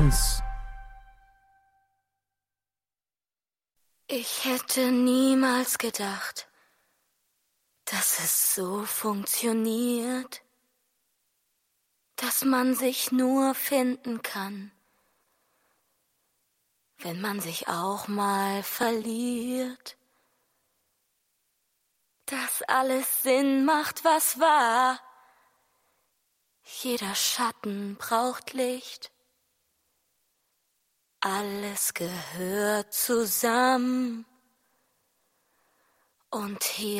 uns. Ich hätte niemals gedacht, dass es so funktioniert, dass man sich nur finden kann, wenn man sich auch mal verliert. Dass alles Sinn macht, was war. Jeder Schatten braucht Licht. Alles gehört zusammen. Und hier